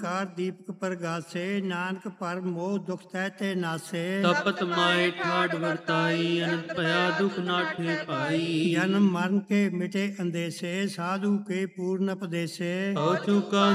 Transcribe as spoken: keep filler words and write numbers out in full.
ਕਾਰ ਦੀਪਕ ਪ੍ਰਗਾਸੇ, ਨਾਨਕ ਭਰ ਮੋਹ ਦੁਖ ਤਹਿ ਤੇ ਨਾਸੇ। ਤਪਤ ਮਾਏ ਠਾੜ ਵਰਤਾਈ, ਅਨੰਤ ਭਇਆ ਦੁਖ ਨਾਠੇ ਪਾਈ। ਜਨਮ ਮਰਨ ਕੇ ਮਿਟੇ ਅੰਦੇਸੇ, ਸਾਧੂ ਕੇ ਪੂਰਨ ਉਪਦੇਸੇ। ਹੋ ਚੁਕਾ